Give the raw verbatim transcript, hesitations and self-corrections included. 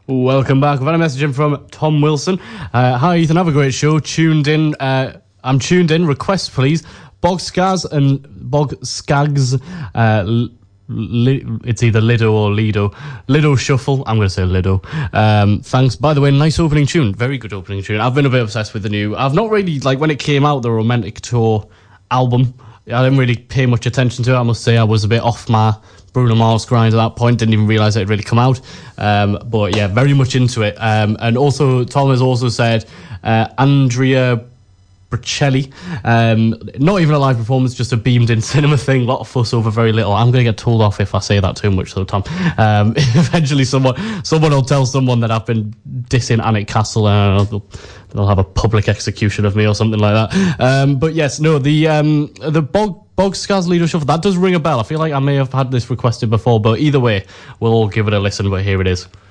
Welcome back. I've had a message in from Tom Wilson. Uh, Hi, Ethan. Have a great show. Tuned in. Uh, I'm tuned in. Request, please. Bog Skaz and Bog Skags. Uh, li- it's either Lido or Lido. Lido Shuffle. I'm going to say Lido. Um, thanks. By the way, nice opening tune. Very good opening tune. I've been a bit obsessed with the new. I've not really, like, when it came out, the Romantic Tour album, I didn't really pay much attention to it. I must say I was a bit off my Bruno Mars grind at that point. Didn't even realise it had really come out. Um, but yeah, very much into it. Um, and also, Tom has also said uh, Andrea Bocelli. Um, not even a live performance, just a beamed-in cinema thing. A lot of fuss over very little. I'm going to get told off if I say that too much, though, Tom. Um, eventually, someone someone will tell someone that I've been dissing Annick Castle. Uh, they'll, they'll have a public execution of me or something like that. Um, but yes, no, the um, the Bog Bog Skaz Lido Shuffle, that does ring a bell. I feel like I may have had this requested before, but either way, we'll all give it a listen. But here it is.